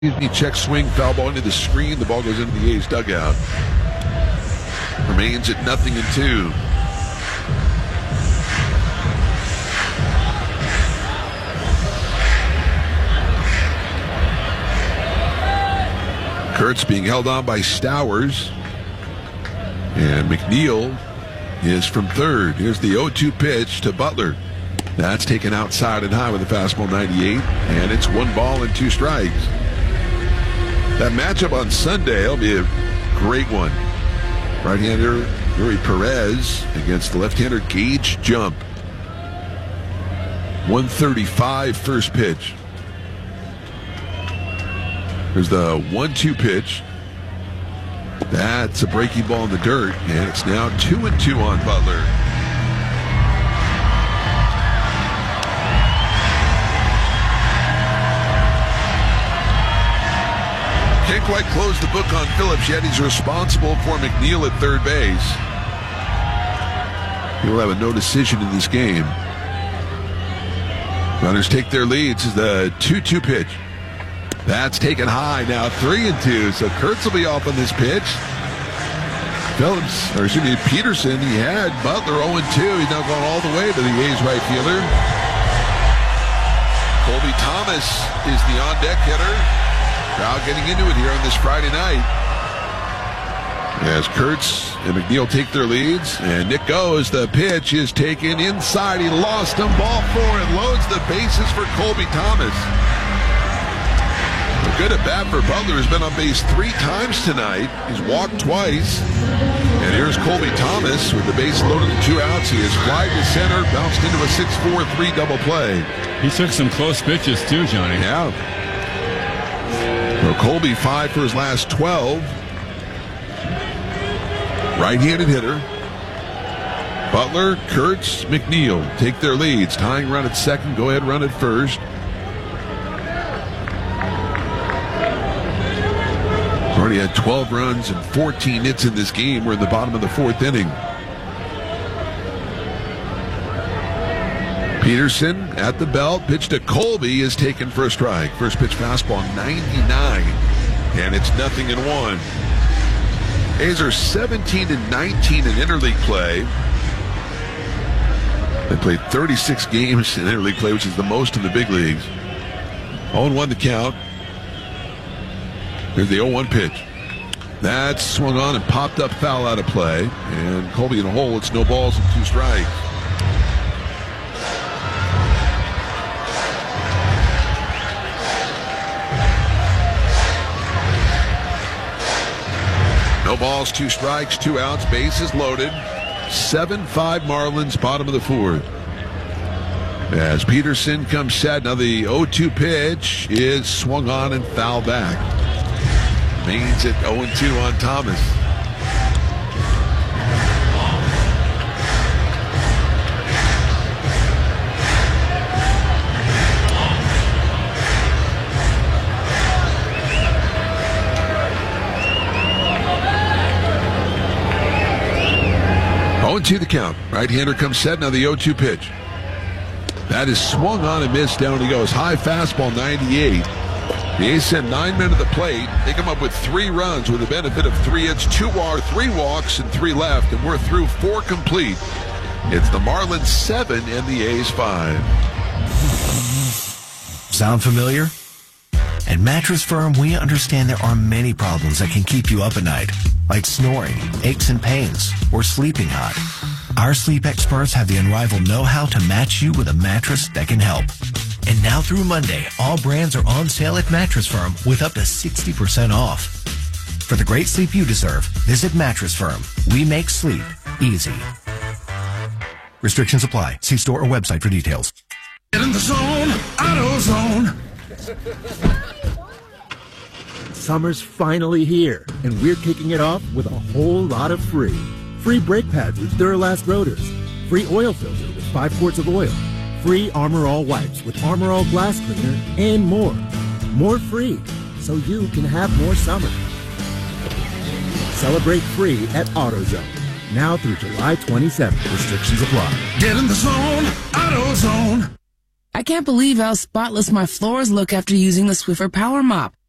Check swing, foul ball into the screen. The ball goes into the A's dugout. Remains at 0-2. Kurtz being held on by Stowers. And McNeil is from third. Here's the 0-2 pitch to Butler. That's taken outside and high with a fastball 98. And it's 1 ball and 2 strikes. That matchup on Sunday will be a great one. Right-hander Yuri Perez against the left-hander Gage Jump. 135 first pitch. There's the 1-2 pitch. That's a breaking ball in the dirt, and it's now 2-2 on Butler. Can't quite close the book on Phillips yet. He's responsible for McNeil at third base. He'll have a no decision in this game. Runners take their leads. Is the 2-2 pitch. That's taken high now, 3-2. So Kurtz will be off on this pitch. Peterson, he had Butler 0-2. He's now gone all the way to the A's right fielder. Colby Thomas is the on-deck hitter. Crowd getting into it here on this Friday night. As Kurtz and McNeil take their leads, and Nick goes. The pitch is taken inside. He lost him. Ball 4 and loads the bases for Colby Thomas. A good at bat for Butler. Has been on base 3 times tonight. He's walked twice. And here's Colby Thomas with the base loaded with 2 outs. He has flied to center, bounced into a 6-4-3 double play. He took some close pitches too, Johnny. Yeah. So Colby 5 for his last 12. Right-handed hitter. Butler, Kurtz, McNeil take their leads. Tying run at second, go ahead run at first. He's already had 12 runs and 14 hits in this game. We're in the bottom of the 4th inning. Peterson at the belt. Pitch to Colby is taken for a strike. First pitch fastball 99. And it's 0-1. A's are 17-19 in interleague play. They played 36 games in interleague play, which is the most in the big leagues. 0-1 the count. Here's the 0-1 pitch. That's swung on and popped up foul out of play. And Colby in a hole. It's no balls and 2 strikes. No balls, 2 strikes, 2 outs, bases loaded. 7-5 Marlins, bottom of the 4th. As Peterson comes set, now the 0-2 pitch is swung on and fouled back. Means it 0-2 on Thomas. To the count. Right-hander comes set. Now the 0-2 pitch. That is swung on and missed. Down he goes. High fastball 98. The A's send 9 men to the plate. They come up with 3 runs with a benefit of 3 hits, 3 walks, and 3 left. And we're through 4 complete. It's the Marlins 7 and the A's 5. Sound familiar? At Mattress Firm, we understand there are many problems that can keep you up at night, like snoring, aches and pains, or sleeping hot. Our sleep experts have the unrivaled know-how to match you with a mattress that can help. And now through Monday, all brands are on sale at Mattress Firm with up to 60% off. For the great sleep you deserve, visit Mattress Firm. We make sleep easy. Restrictions apply. See store or website for details. Get in the zone, AutoZone. Summer's finally here, and we're kicking it off with a whole lot of free. Free brake pads with Duralast rotors. Free oil filter with 5 quarts of oil. Free Armor All wipes with Armor All glass cleaner, and more. More free, so you can have more summer. Celebrate free at AutoZone. Now through July 27th. Restrictions apply. Get in the zone, AutoZone. I can't believe how spotless my floors look after using the Swiffer Power Mop.